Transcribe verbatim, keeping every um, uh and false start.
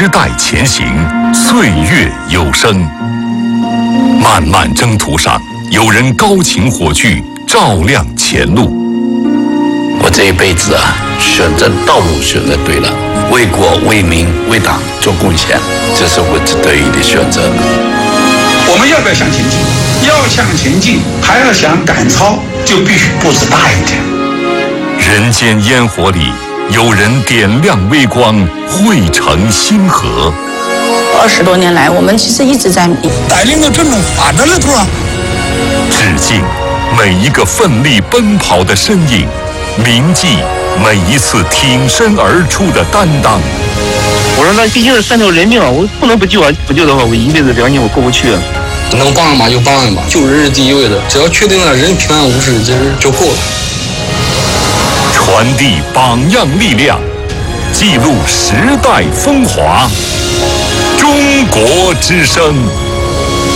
代前行，岁月有声。漫漫征途上，有人高擎火炬，照亮前路。 我这一辈子啊，选择道路选择对了，为国为民为党做贡献，这是我得意的选择。 我们要不要向前进？要向前进，还要想赶超，就必须步子大一点。 人间烟火里，有人点亮微光，汇成星河。 二十多年来，我们其实一直在带领着这种发展的途上， 致敬每一个奋力奔跑的身影，铭记每一次挺身而出的担当。 我说那毕竟是三条人命啊，我不能不救啊！不救的话，我一辈子良心我过不去啊。 能帮一把就帮一把，救人是第一位的，只要确定了人平安无事，这就够了。 传递榜样力量，记录时代风华。中国之声。